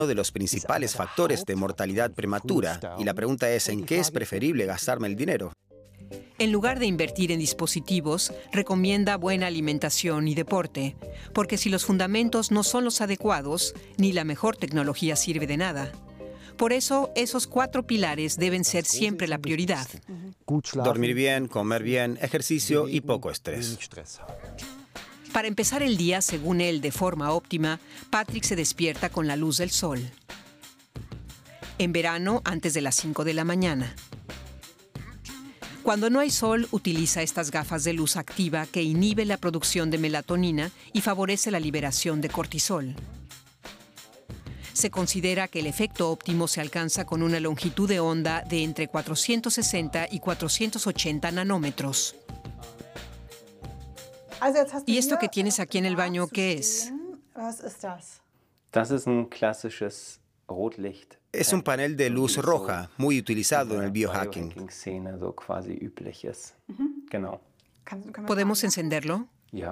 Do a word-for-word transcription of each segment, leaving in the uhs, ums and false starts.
de los principales factores de mortalidad prematura. Y la pregunta es, ¿en qué es preferible gastarme el dinero? En lugar de invertir en dispositivos, recomienda buena alimentación y deporte, porque si los fundamentos no son los adecuados, ni la mejor tecnología sirve de nada. Por eso, esos cuatro pilares deben ser siempre la prioridad. Dormir bien, comer bien, ejercicio y poco estrés. Para empezar el día, según él, de forma óptima, Patrick se despierta con la luz del sol. En verano, antes de las cinco de la mañana. Cuando no hay sol, utiliza estas gafas de luz activa que inhibe la producción de melatonina y favorece la liberación de cortisol. Se considera que el efecto óptimo se alcanza con una longitud de onda de entre cuatrocientos sesenta y cuatrocientos ochenta nanómetros. ¿Y esto que tienes aquí en el baño qué es? Es un panel de luz roja, muy utilizado en el biohacking. ¿Podemos encenderlo?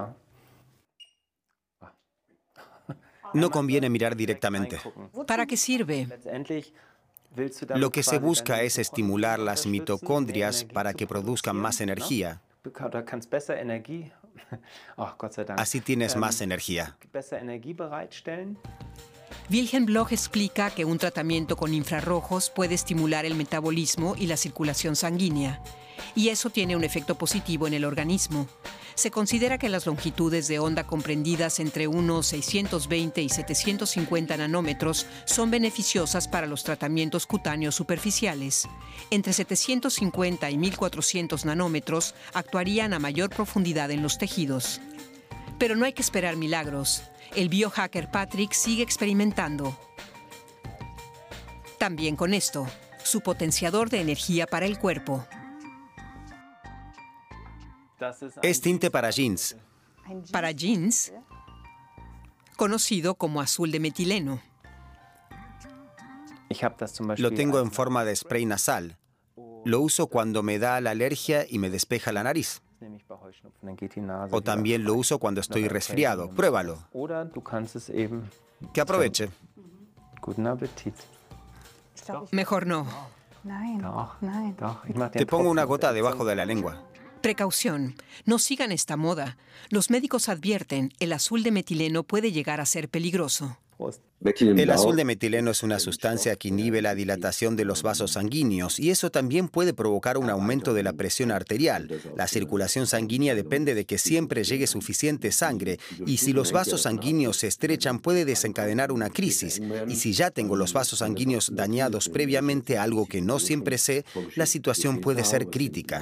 No conviene mirar directamente. ¿Para qué sirve? Lo que se busca es estimular las mitocondrias para que produzcan más energía. Así tienes más energía. Wilhelm Bloch explica que un tratamiento con infrarrojos puede estimular el metabolismo y la circulación sanguínea, y eso tiene un efecto positivo en el organismo. Se considera que las longitudes de onda comprendidas entre unos seiscientos veinte y setecientos cincuenta nanómetros son beneficiosas para los tratamientos cutáneos superficiales. Entre setecientos cincuenta y mil cuatrocientos nanómetros actuarían a mayor profundidad en los tejidos. Pero no hay que esperar milagros. El biohacker Patrick sigue experimentando. También con esto, su potenciador de energía para el cuerpo. Es tinte para jeans. Para jeans, conocido como azul de metileno. Lo tengo en forma de spray nasal. Lo uso cuando me da la alergia y me despeja la nariz. O también lo uso cuando estoy resfriado. Pruébalo. Que aproveche. Mejor no. Te pongo una gota debajo de la lengua. Precaución, no sigan esta moda. Los médicos advierten, el azul de metileno puede llegar a ser peligroso. El azul de metileno es una sustancia que inhibe la dilatación de los vasos sanguíneos y eso también puede provocar un aumento de la presión arterial. La circulación sanguínea depende de que siempre llegue suficiente sangre y si los vasos sanguíneos se estrechan puede desencadenar una crisis. Y si ya tengo los vasos sanguíneos dañados previamente, algo que no siempre sé, la situación puede ser crítica.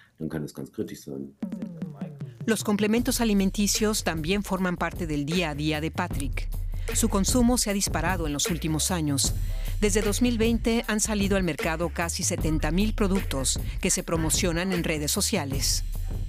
Los complementos alimenticios también forman parte del día a día de Patrick. Su consumo se ha disparado en los últimos años. Desde dos mil veinte han salido al mercado casi setenta mil productos que se promocionan en redes sociales.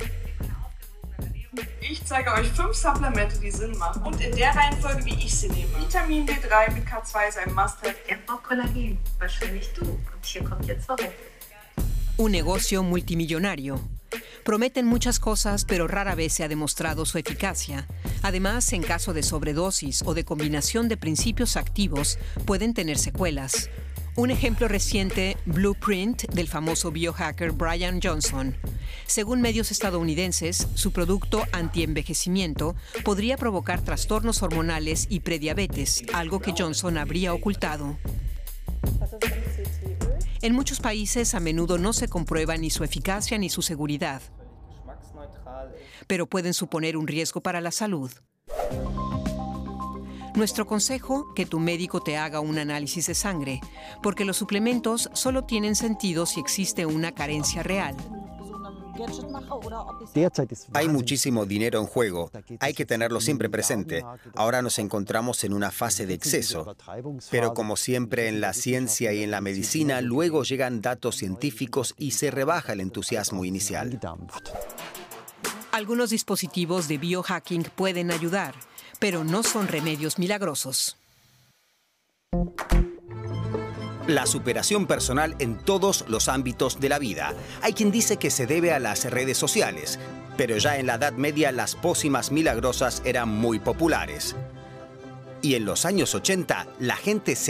Ich zeige euch fünf Supplemente, die Sinn machen und in der Reihenfolge, wie ich sie nehme. Vitamin D drei mit K zwei ist ein Must-have. Er braucht Kollagen, wahrscheinlich du. Und hier kommt jetzt warum. Un negocio multimillonario. Prometen muchas cosas, pero rara vez se ha demostrado su eficacia. Además, en caso de sobredosis o de combinación de principios activos, pueden tener secuelas. Un ejemplo reciente, Blueprint, del famoso biohacker Brian Johnson. Según medios estadounidenses, su producto antienvejecimiento podría provocar trastornos hormonales y prediabetes, algo que Johnson habría ocultado. En muchos países a menudo no se comprueba ni su eficacia ni su seguridad, pero pueden suponer un riesgo para la salud. Nuestro consejo, que tu médico te haga un análisis de sangre, porque los suplementos solo tienen sentido si existe una carencia real. Hay muchísimo dinero en juego. Hay que tenerlo siempre presente. Ahora nos encontramos en una fase de exceso. Pero como siempre en la ciencia y en la medicina, luego llegan datos científicos y se rebaja el entusiasmo inicial. Algunos dispositivos de biohacking pueden ayudar, pero no son remedios milagrosos. La superación personal en todos los ámbitos de la vida. Hay quien dice que se debe a las redes sociales, pero ya en la Edad Media las pócimas milagrosas eran muy populares. Y en los años ochenta, la gente se